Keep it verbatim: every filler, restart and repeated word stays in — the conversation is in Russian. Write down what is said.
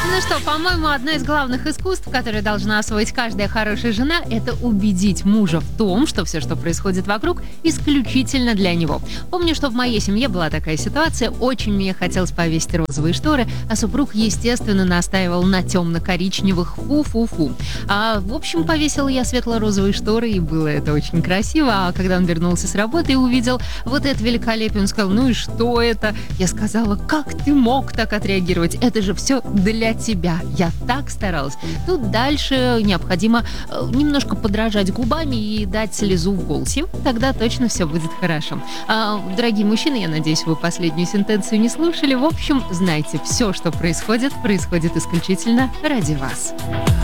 Ну что, по-моему, одно из главных искусств, которое должна освоить каждая хорошая жена, это убедить мужа в том, что все, что происходит вокруг, исключительно для него. Помню, что в моей семье была такая ситуация. Очень мне хотелось повесить розовые шторы, а супруг, естественно, настаивал на темно-коричневых. Фу-фу-фу. А, в общем, повесила я светло-розовые шторы, и было это очень красиво. А когда он вернулся с работы и увидел вот это великолепие, он сказал: ну и что это? Я сказала: как ты мог так отреагировать? Это же все для тебя. Я так старалась. Тут дальше необходимо э, немножко подражать губами и дать слезу в голосе. Тогда точно все будет хорошо. А, дорогие мужчины, я надеюсь, вы последнюю сентенцию не слушали. В общем, знайте, все, что происходит, происходит исключительно ради вас.